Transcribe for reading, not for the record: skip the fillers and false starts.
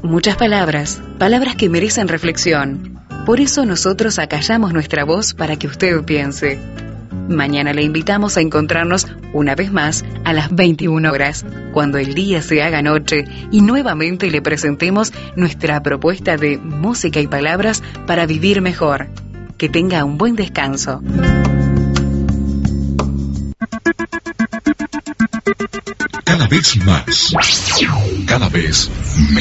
Muchas palabras, palabras que merecen reflexión. Por eso nosotros acallamos nuestra voz para que usted piense. Mañana le invitamos a encontrarnos una vez más a las 21 horas, cuando el día se haga noche y nuevamente le presentemos nuestra propuesta de música y palabras para vivir mejor. Que tenga un buen descanso. Cada vez más, cada vez